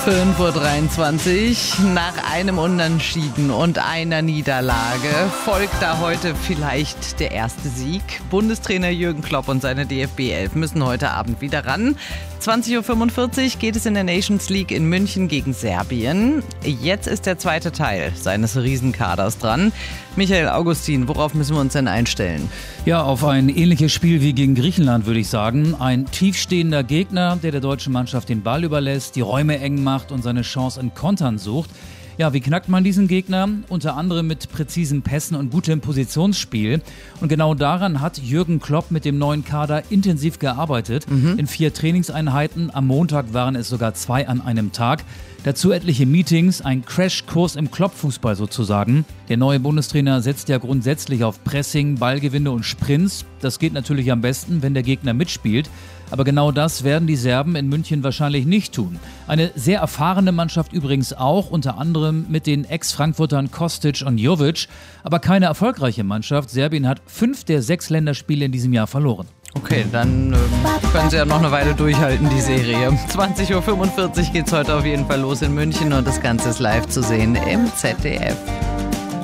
5:23 Uhr. Nach einem Unentschieden und einer Niederlage folgt da heute vielleicht der erste Sieg. Bundestrainer Jürgen Klopp und seine DFB 11 müssen heute Abend wieder ran. 20:45 Uhr geht es in der Nations League in München gegen Serbien. Jetzt ist der zweite Teil seines Riesenkaders dran. Michael Augustin, worauf müssen wir uns denn einstellen? Ja, auf ein ähnliches Spiel wie gegen Griechenland, würde ich sagen. Ein tiefstehender Gegner, der deutschen Mannschaft den Ball überlässt, die Räume eng macht und seine Chance in Kontern sucht. Ja, wie knackt man diesen Gegner? Unter anderem mit präzisen Pässen und gutem Positionsspiel. Und genau daran hat Jürgen Klopp mit dem neuen Kader intensiv gearbeitet. In 4 Trainingseinheiten. Am Montag waren es sogar 2 an einem Tag. Dazu etliche Meetings, ein Crashkurs im Klopp-Fußball sozusagen. Der neue Bundestrainer setzt ja grundsätzlich auf Pressing, Ballgewinne und Sprints. Das geht natürlich am besten, wenn der Gegner mitspielt. Aber genau das werden die Serben in München wahrscheinlich nicht tun. Eine sehr erfahrene Mannschaft übrigens auch, unter anderem mit den Ex-Frankfurtern Kostic und Jovic. Aber keine erfolgreiche Mannschaft. Serbien hat 5 der 6 Länderspiele in diesem Jahr verloren. Okay, dann können sie ja noch eine Weile durchhalten, die Serie. 20:45 Uhr geht's heute auf jeden Fall los in München und das Ganze ist live zu sehen im ZDF.